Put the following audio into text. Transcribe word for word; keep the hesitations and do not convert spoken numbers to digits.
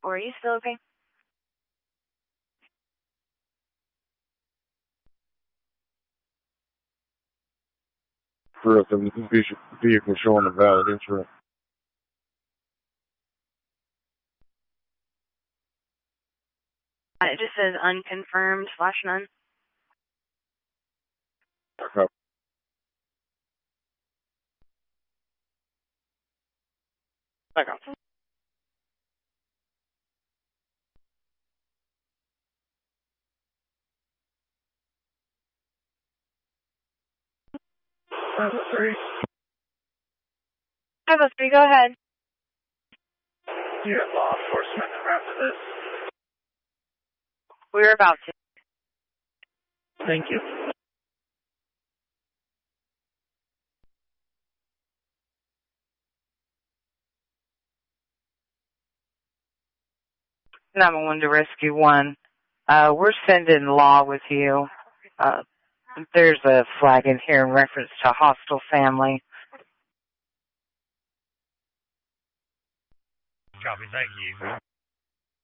Or are you still okay? For if the vehicle showing a valid insurance. It just says unconfirmed slash none. Okay. I got you. Bravo three. Bravo three, go ahead. You have law enforcement after this. We're about to. Thank you. nine one one to Rescue One. Uh, we're sending law with you. Uh, there's a flag in here in reference to a hostile family. Copy, thank you.